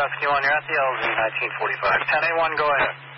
Rescue 1, you're at the LZ 1945. 10A1, go ahead.